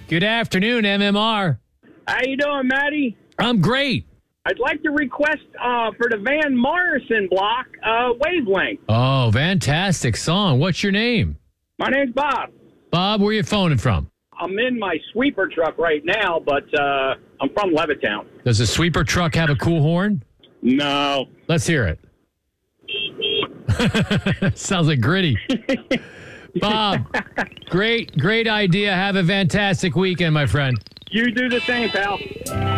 Good afternoon, MMR. How you doing, Matty? I'm great. I'd like to request for the Van Morrison block, Wavelength. Oh, fantastic song. What's your name? My name's Bob. Bob, where you phoning from? I'm in my sweeper truck right now, but I'm from Levittown. Does the sweeper truck have a cool horn? No. Let's hear it. Sounds like Gritty. Bob, great idea. Have a fantastic weekend, my friend. You do the same, pal.